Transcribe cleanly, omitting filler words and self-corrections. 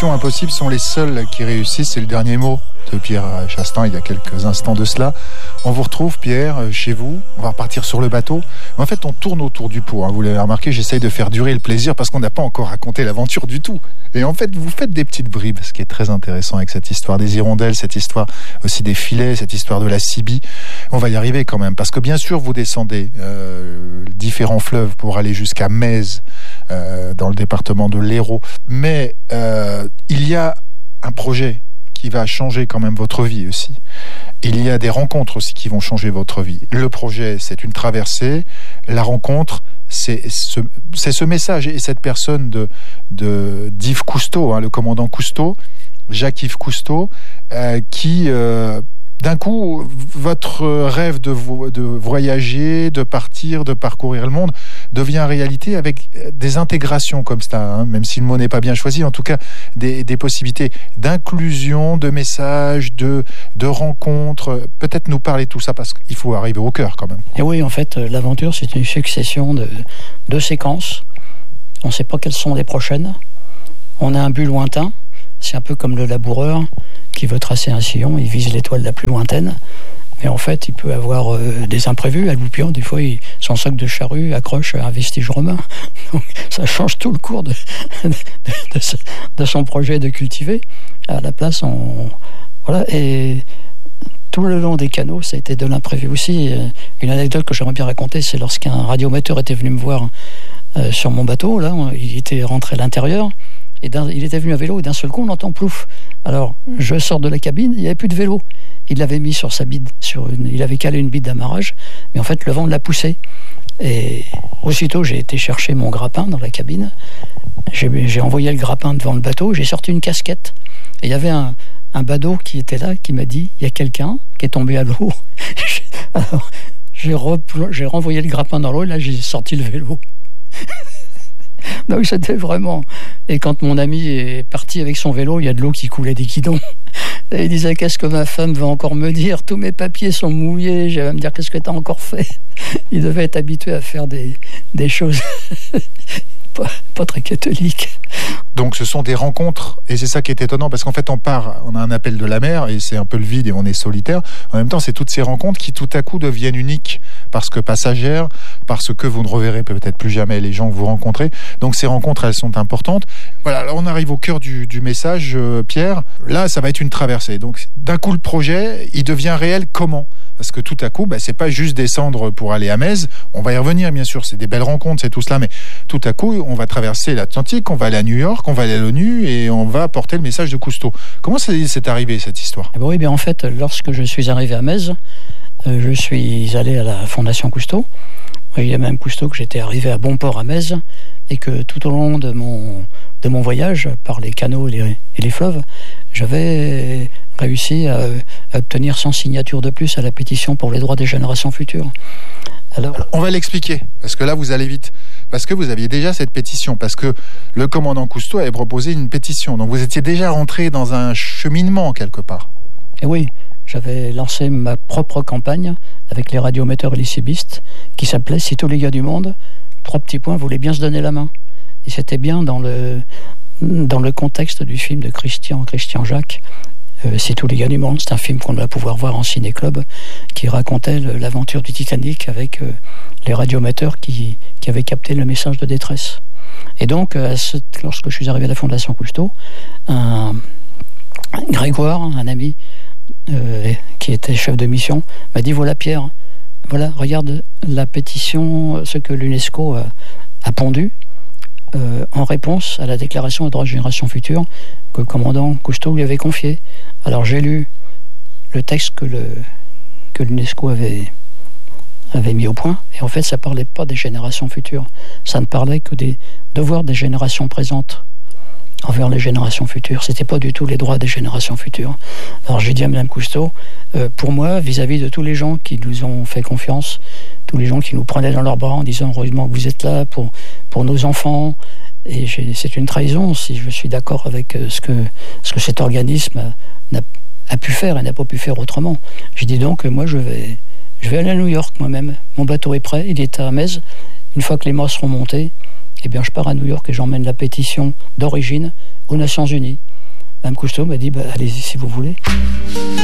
Mission Impossible sont les seuls qui réussissent, c'est le dernier mot de Pierre Chastain il y a quelques instants de cela. On vous retrouve, Pierre, chez vous. On va repartir sur le bateau. Mais en fait, on tourne autour du pot. Vous l'avez remarqué, j'essaye de faire durer le plaisir parce qu'on n'a pas encore raconté l'aventure du tout. Et en fait, vous faites des petites bribes, ce qui est très intéressant avec cette histoire des hirondelles, cette histoire aussi des filets, cette histoire de la Cibie. On va y arriver quand même, parce que bien sûr, vous descendez différents fleuves pour aller jusqu'à Metz, dans le département de l'Hérault. Mais il y a un projet qui va changer quand même votre vie aussi. Il y a des rencontres aussi qui vont changer votre vie. Le projet, c'est une traversée. La rencontre, c'est ce message et cette personne d'Yves Cousteau, le commandant Cousteau, Jacques-Yves Cousteau, qui... d'un coup, votre rêve de voyager, de partir, de parcourir le monde devient réalité avec des intégrations comme ça, même si le mot n'est pas bien choisi, en tout cas des possibilités d'inclusion, de messages, de rencontres. Peut-être nous parler de tout ça parce qu'il faut arriver au cœur quand même. Et oui, en fait, l'aventure, c'est une succession de séquences. On ne sait pas quelles sont les prochaines. On a un but lointain. C'est un peu comme le laboureur qui veut tracer un sillon, il vise l'étoile la plus lointaine. Mais en fait, il peut avoir des imprévus. À Loupian, des fois, son sac de charrue accroche à un vestige romain. Donc, ça change tout le cours de son projet de cultiver. À la place, voilà. Et tout le long des canaux, ça a été de l'imprévu aussi. Une anecdote que j'aimerais bien raconter, c'est lorsqu'un radioamateur était venu me voir sur mon bateau. Là, il était rentré à l'intérieur. Et il était venu à vélo et d'un seul coup on entend plouf. Alors je sors de la cabine, il n'y avait plus de vélo. Il l'avait mis sur sa bide, il avait calé une bide d'amarrage, mais en fait le vent l'a poussé. Et aussitôt j'ai été chercher mon grappin dans la cabine, j'ai envoyé le grappin devant le bateau, j'ai sorti une casquette. Et il y avait un badaud qui était là, qui m'a dit, il y a quelqu'un qui est tombé à l'eau. Alors j'ai renvoyé le grappin dans l'eau et là j'ai sorti le vélo. Donc c'était vraiment... Et quand mon ami est parti avec son vélo, il y a de l'eau qui coulait des guidons. Et il disait, qu'est-ce que ma femme va encore me dire? Tous mes papiers sont mouillés. Je vais me dire, qu'est-ce que tu as encore fait? Il devait être habitué à faire des choses pas très catholiques. Donc ce sont des rencontres, et c'est ça qui est étonnant, parce qu'en fait on a un appel de la mer, et c'est un peu le vide, et on est solitaire. En même temps, c'est toutes ces rencontres qui tout à coup deviennent uniques, parce que passagères, parce que vous ne reverrez peut-être plus jamais les gens que vous rencontrez. Donc ces rencontres, elles sont importantes. Voilà, alors on arrive au cœur du message, Pierre. Là, ça va être une traversée. Donc d'un coup, le projet, il devient réel comment? Parce que tout à coup, c'est pas juste descendre pour aller à Metz. On va y revenir, bien sûr. C'est des belles rencontres, c'est tout cela. Mais tout à coup, on va traverser l'Atlantique, on va aller à New York, on va aller à l'ONU et on va porter le message de Cousteau. Comment c'est arrivé, cette histoire? Oui, bien en fait, lorsque je suis arrivé à Metz, je suis allé à la Fondation Cousteau. Il y a même Cousteau que j'étais arrivé à bon port à Metz et que tout au long de mon voyage par les canaux et les fleuves, j'avais réussi à obtenir 100 signatures de plus à la pétition pour les droits des générations futures. Alors, on va l'expliquer, parce que là vous allez vite, parce que vous aviez déjà cette pétition, parce que le commandant Cousteau avait proposé une pétition, donc vous étiez déjà rentré dans un cheminement quelque part. Et oui, j'avais lancé ma propre campagne avec les radioamateurs et les cibistes, qui s'appelait « Si tous les gars du monde, 3 petits points, voulaient bien se donner la main ». Et c'était bien dans le contexte du film de Christian Jacques, C'est tous les gars du monde. C'est un film qu'on va pouvoir voir en ciné-club qui racontait l'aventure du Titanic avec les radioamateurs qui avaient capté le message de détresse. Et donc, lorsque je suis arrivé à la Fondation Cousteau, Grégoire, un ami qui était chef de mission, m'a dit, voilà Pierre, voilà, regarde la pétition, ce que l'UNESCO a pondu en réponse à la déclaration des droits de génération future que le commandant Cousteau lui avait confié. Alors j'ai lu le texte que l'UNESCO avait mis au point, et en fait ça ne parlait pas des générations futures, ça ne parlait que des devoirs des générations présentes envers les générations futures. C'était pas du tout les droits des générations futures. Alors j'ai dit à Mme Cousteau, pour moi, vis-à-vis de tous les gens qui nous ont fait confiance, tous les gens qui nous prenaient dans leurs bras en disant heureusement que vous êtes là pour nos enfants, et c'est une trahison si je suis d'accord avec ce que cet organisme a pu faire et n'a pas pu faire autrement. J'ai dit donc, moi je vais aller à New York moi-même. Mon bateau est prêt, il est à Metz. Une fois que les mâts seront montés, eh bien je pars à New York et j'emmène la pétition d'origine aux Nations Unies. Mme Cousteau m'a dit, allez-y si vous voulez.